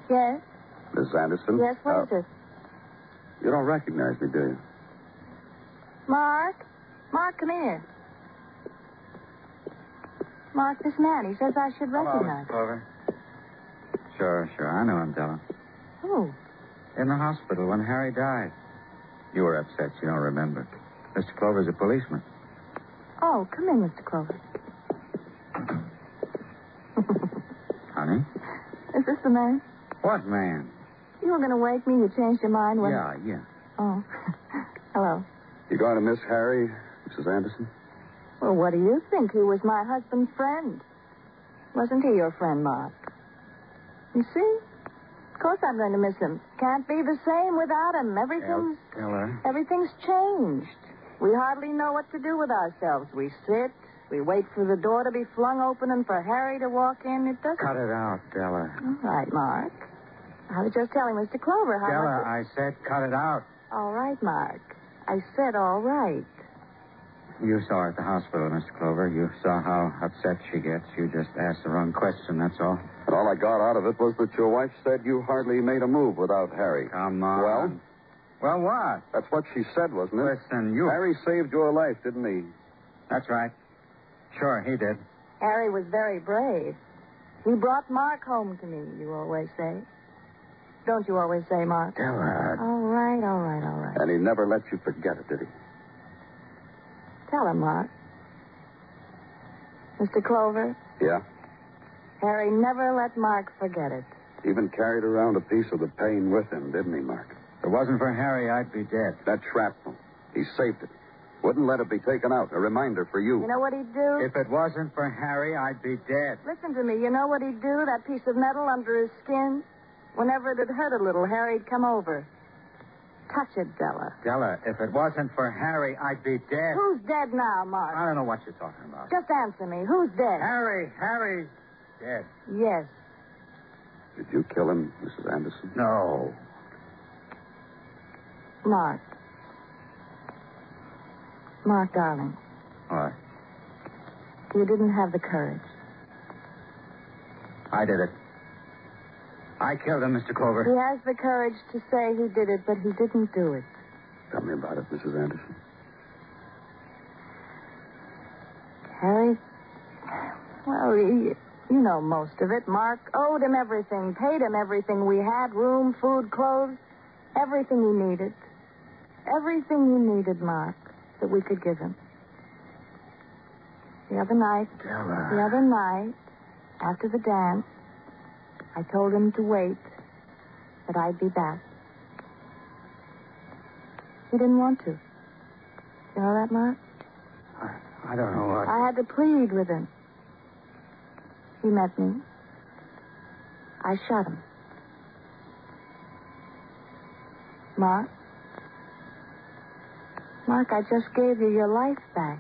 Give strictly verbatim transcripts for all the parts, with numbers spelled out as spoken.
Yes? Miss Anderson? Yes, what uh, is it? You don't recognize me, do you? Mark? Mark, come here. Mark, this man, he says I should recognize. Hello, Clover. Sure, sure. I know him, Della. Who? In the hospital when Harry died. You were upset. You don't remember. Mister Clover's a policeman. Oh, come in, Mister Clover. Honey? Is this the man? What man? You were going to wake me. You changed your mind when... Yeah, yeah. Oh. Hello. You going to miss Harry, Missus Anderson? Well, what do you think? He was my husband's friend. Wasn't he your friend, Mark? You see? Of course I'm going to miss him. Can't be the same without him. Everything's... Della. Everything's changed. We hardly know what to do with ourselves. We sit, we wait for the door to be flung open and for Harry to walk in. It doesn't... Cut it out, Della. All right, Mark. I was just telling Mister Clover how Della, much... I said cut it out. All right, Mark. I said all right. You saw her at the hospital, Mister Clover. You saw how upset she gets. You just asked the wrong question, that's all. And all I got out of it was that your wife said you hardly made a move without Harry. Come on. Well? Well, what? That's what she said, wasn't it? Listen, you... Harry saved your life, didn't he? That's right. Sure, he did. Harry was very brave. He brought Mark home to me, you always say. Don't you always say, Mark? Della. All right, all right, all right. And he never let you forget it, did he? Tell him, Mark. Mister Clover, Yeah? Harry never let Mark forget it. Even carried around a piece of the pain with him, didn't he, Mark? If it wasn't for Harry, I'd be dead. That shrapnel. He saved it. Wouldn't let it be taken out. A reminder for you. You know what he'd do? If it wasn't for Harry, I'd be dead. Listen to me. You know what he'd do? That piece of metal under his skin? Whenever it'd hurt a little, Harry'd come over. Touch it, Della. Della, if it wasn't for Harry, I'd be dead. Who's dead now, Mark? I don't know what you're talking about. Just answer me. Who's dead? Harry, Harry's dead. Yes. Did you kill him, Missus Anderson? No. Mark. Mark, darling. What? You didn't have the courage. I did it. I killed him, Mister Clover. He has the courage to say he did it, but he didn't do it. Tell me about it, Missus Anderson. Harry? Well, he, you know most of it. Mark owed him everything, paid him everything we had, room, food, clothes, everything he needed. Everything he needed, Mark, that we could give him. The other night, Della. the other night, after the dance, I told him to wait, that I'd be back. He didn't want to. You know that, Mark? I, I don't know what. I had to plead with him. He met me. I shot him. Mark? Mark, I just gave you your life back.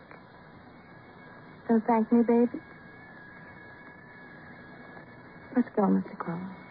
Don't thank me, baby? Let's go, Mister Crowell.